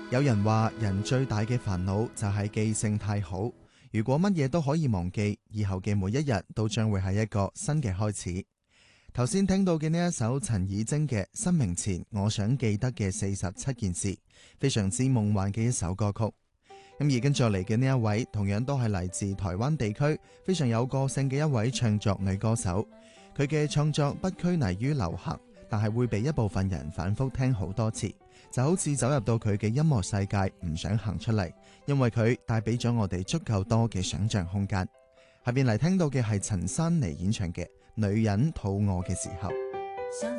有人話人最大嘅煩惱就係記性太好，如果乜嘢都可以忘記，以後嘅每一日都將會係一個新嘅開始。頭先聽到嘅呢一首陳綺貞嘅《失明前我想記得嘅47件事》，非常之夢幻嘅一首歌曲。咁而跟住嚟嘅呢一位，同樣都係嚟自台灣地區，非常有個性嘅一位唱作女歌手。佢嘅創作不拘泥於流行，但係會被一部分人反覆聽好多次，就好似走入到佢嘅音樂世界，唔想行出嚟，因為佢帶俾咗我哋足夠多嘅想象空間。下邊嚟聽到嘅係陳珊妮演唱嘅《女人肚餓嘅時候》。